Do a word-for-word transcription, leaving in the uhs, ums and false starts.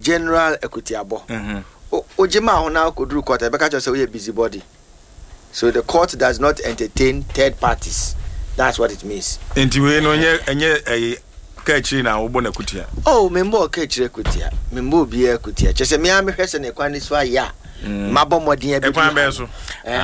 general equity abo. Mhm. Ojima ho na kodru court e be ka say we busybody. So the court does not entertain third parties. That's what it means. Enti we no nye enye eh kachiri na obo na kutia. Oh, membo kachiri kutia. Membo bi e kutia. Chese me am hwese ne kwan so aya. Mabo modin e bi. E kwan be so.